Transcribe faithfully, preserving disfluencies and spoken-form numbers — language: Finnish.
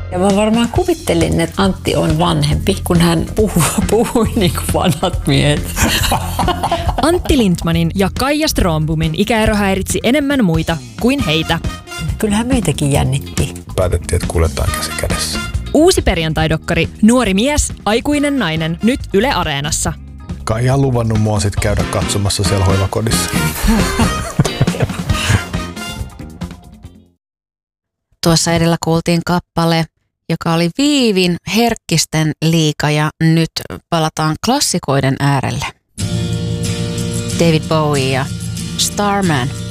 Ja mä varmaan kuvittelin, että Antti on vanhempi, kun hän puhui, puhui niin kuin vanhat miehet. Antti Lindmanin ja Kaija Strömbomin ikäero häiritsi enemmän muita kuin heitä. Kyllähän meitäkin jännitti. Päätettiin, että kuljetaan käsi kädessä. Uusi perjantai-dokkari Nuori mies, aikuinen nainen, nyt Yle Areenassa. Kaija on luvannut mua sit käydä katsomassa siellä hoivakodissa. Tuossa edellä kuultiin kappale, joka oli Viivin Herkkisten liiga, ja nyt palataan klassikoiden äärelle. David Bowie ja Starman.